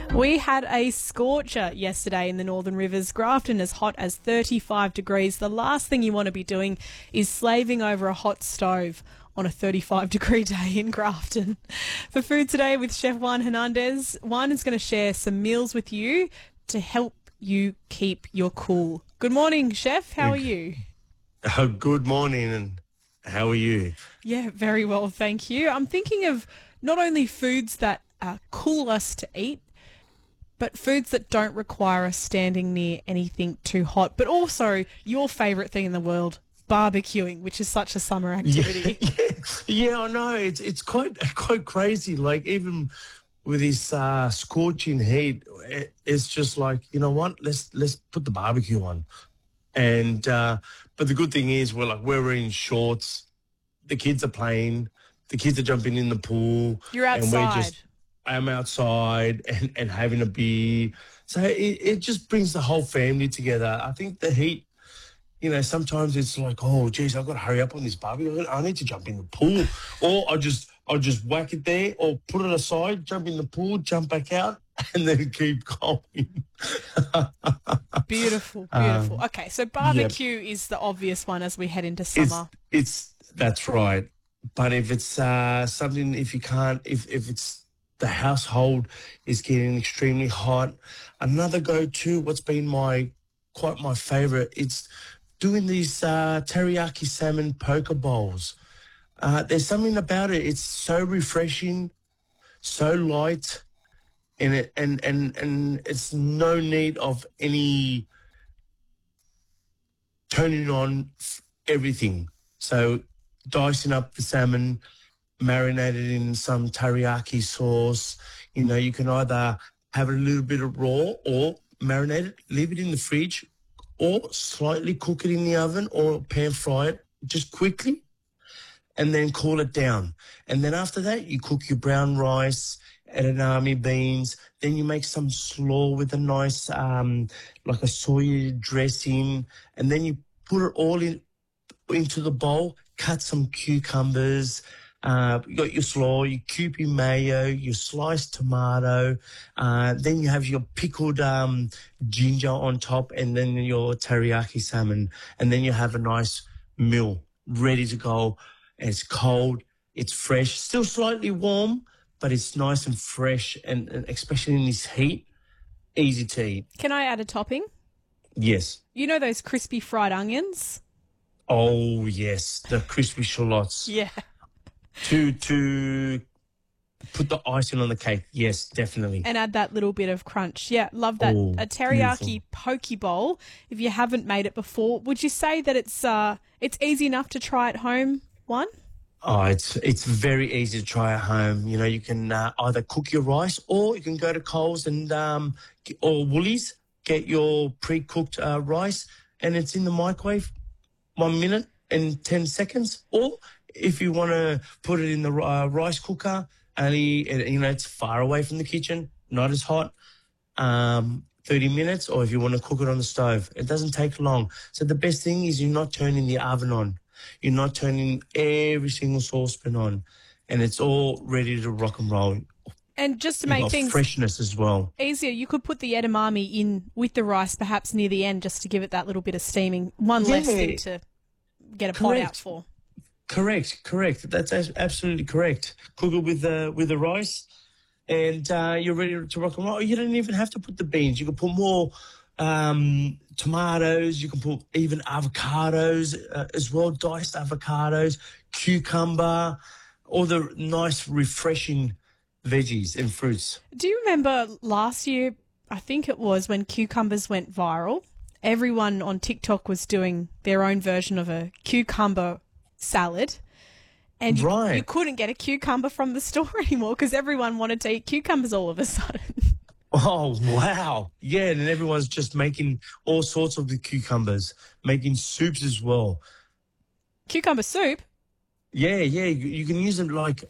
We had a scorcher yesterday in the Northern Rivers. Grafton as hot as 35 degrees. The last thing you want to be doing is slaving over a hot stove on a 35-degree day in Grafton. For Food Today with Chef Juan Hernandez, Juan is going to share some meals with you to help you keep your cool. Good morning, Chef. How are you? Good morning, and how are you? Yeah, very well, thank you. I'm thinking of not only foods that cool us to eat, but foods that don't require us standing near anything too hot, but also your favourite thing in the world, barbecuing, which is such a summer activity. Yeah, I know. It's quite crazy. Like, even with this scorching heat, it's just like, you know what? Let's put the barbecue on. And but the good thing is we're wearing shorts. The kids are playing. The kids are jumping in the pool. You're outside. I'm outside and having a beer. So it just brings the whole family together. I think the heat, sometimes it's like, oh, geez, I've got to hurry up on this barbecue. I need to jump in the pool. Or I'll just whack it there or put it aside, jump in the pool, jump back out, and then keep going. Beautiful. Okay, so barbecue is the obvious one as we head into summer. That's right. But if it's something, if it's the household is getting extremely hot, another go-to, what's been quite my favourite, it's doing these teriyaki salmon poke bowls. There's something about it. It's so refreshing, so light, and it's no need of any turning on everything. So dicing up the salmon, marinated in some teriyaki sauce. You can either have a little bit of raw or marinate it, leave it in the fridge, or slightly cook it in the oven or pan fry it just quickly and then cool it down. And then after that, you cook your brown rice, edamame beans, then you make some slaw with a nice, like a soya dressing, and then you put it all into the bowl, cut some cucumbers, you got your slaw, your Kewpie mayo, your sliced tomato, then you have your pickled ginger on top, and then your teriyaki salmon, and then you have a nice meal ready to go. And it's cold, it's fresh, still slightly warm, but it's nice and fresh, and especially in this heat, easy to eat. Can I add a topping? Yes. You know those crispy fried onions? Oh, yes, the crispy shallots. Yeah. To put the icing on the cake. Yes, definitely. And add that little bit of crunch. Yeah, love that. Oh, a teriyaki beautiful poke bowl. If you haven't made it before, would you say that it's easy enough to try at home, Juan? Oh, it's very easy to try at home. You can either cook your rice, or you can go to Coles and or Woolies, get your pre-cooked rice, and it's in the microwave 1 minute and 10 seconds. Or if you want to put it in the rice cooker, it's far away from the kitchen, not as hot, 30 minutes, or if you want to cook it on the stove, it doesn't take long. So the best thing is you're not turning the oven on. You're not turning every single saucepan on, and it's all ready to rock and roll. And just to make things freshness as well easier, you could put the edamame in with the rice, perhaps near the end, just to give it that little bit of steaming. One less thing to get a pot out for. Correct. That's absolutely correct. Cook it with the rice, and you're ready to rock and roll. You don't even have to put the beans. You can put more tomatoes. You can put even avocados as well, diced avocados, cucumber, all the nice, refreshing veggies and fruits. Do you remember last year, I think it was, when cucumbers went viral? Everyone on TikTok was doing their own version of a cucumber salad, and you couldn't get a cucumber from the store anymore because everyone wanted to eat cucumbers all of a sudden. Oh, wow. Yeah, and everyone's just making all sorts of the cucumbers, making soups as well. Cucumber soup? Yeah, you can use them like